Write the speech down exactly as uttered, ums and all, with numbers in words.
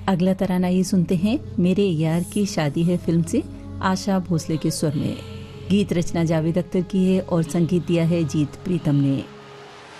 अगला तराना ये सुनते हैं मेरे यार की शादी है फिल्म से, आशा भोसले के स्वर में। गीत रचना जावेद अख्तर की है और संगीत दिया है जीत प्रीतम ने।